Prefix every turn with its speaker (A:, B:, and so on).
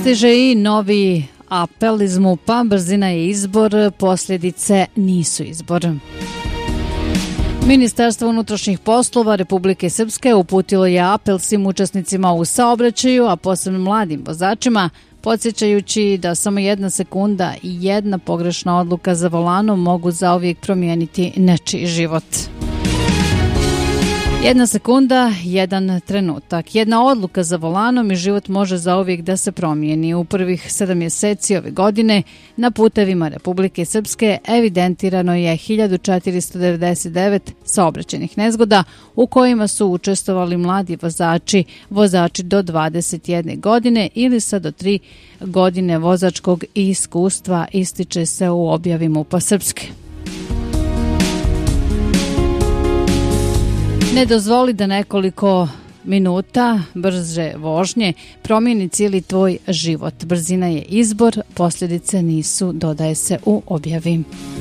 A: Stiže i novi apel iz MUP-a, brzina je izbor, posljedice nisu izbor. Ministarstvo unutrašnjih poslova Republike Srpske uputilo je apel svim učesnicima u saobraćaju, a posebno mladim vozačima, podsjećajući da samo 1 sekunda i 1 pogrešna odluka za volanom mogu zauvijek promijeniti nečiji život. 1 sekunda, 1 trenutak. 1 odluka za volanom i život može zauvijek da se promijeni. U prvih 7 mjeseci ove godine na putevima Republike Srpske evidentirano je 1499 saobraćajnih nezgoda u kojima su učestvovali mladi vozači do 21 godine ili sa do 3 godine vozačkog iskustva, ističe se u objavi MUP-a Srpske. Ne dozvoli da nekoliko minuta brže vožnje promijeni cijeli tvoj život. Brzina je izbor, posljedice nisu, dodaje se u objavi.